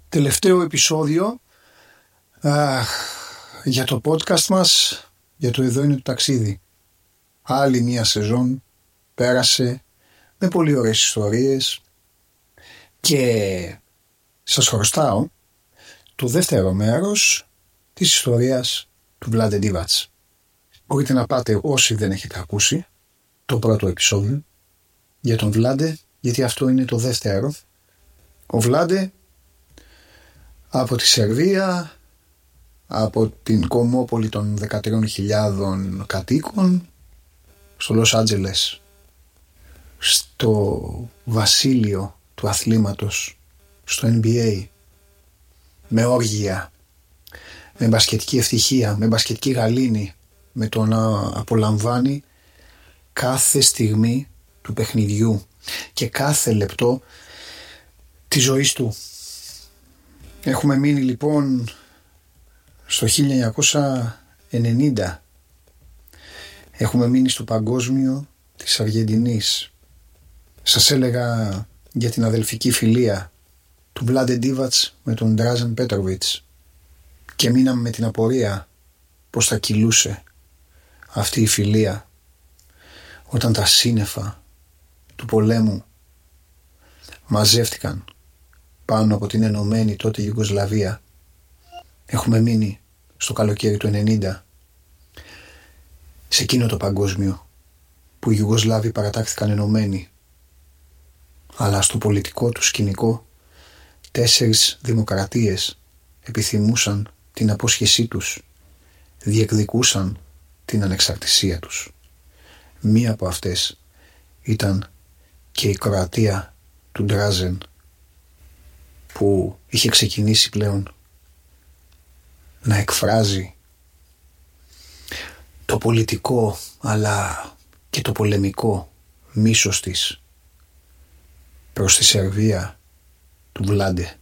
Τελευταίο επεισόδιο για το podcast μας, για το «Εδώ είναι το ταξίδι». Άλλη μία σεζόν πέρασε με πολύ ωραίες ιστορίες και σας χρωστάω το δεύτερο μέρος της ιστορίας του Vlade Divac. Μπορείτε να πάτε, όσοι δεν έχετε ακούσει, το πρώτο επεισόδιο για τον Vlade, γιατί αυτό είναι το δεύτερο. Ο Vlade από τη Σερβία, από την κομμόπολη των 13.000 κατοίκων, στο Λος Άντζελες, στο βασίλειο του αθλήματος, στο NBA, με όργια, με μπασκετική ευτυχία, με μπασκετική γαλήνη, με το να απολαμβάνει κάθε στιγμή του παιχνιδιού και κάθε λεπτό της ζωής του. Έχουμε μείνει λοιπόν στο 1990. Έχουμε μείνει στο παγκόσμιο της Αργεντινής. Σας έλεγα για την αδελφική φιλία του Vlade Divac με τον Dražen Petrovic και μείναμε με την απορία πως θα κυλούσε αυτή η φιλία όταν τα σύννεφα του πολέμου μαζεύτηκαν πάνω από την ενωμένη τότε Ιουγκοσλαβία. Έχουμε μείνει στο καλοκαίρι του 90, σε εκείνο το παγκόσμιο που οι Ιουγκοσλάβοι παρατάχθηκαν ενωμένοι, αλλά στο πολιτικό του σκηνικό 4 δημοκρατίες επιθυμούσαν την απόσχεσή τους, διεκδικούσαν την ανεξαρτησία τους. Μία από αυτές ήταν και η Κροατία του Dražen, που είχε ξεκινήσει πλέον να εκφράζει το πολιτικό αλλά και το πολεμικό μίσος της προς τη Σερβία του Vlade.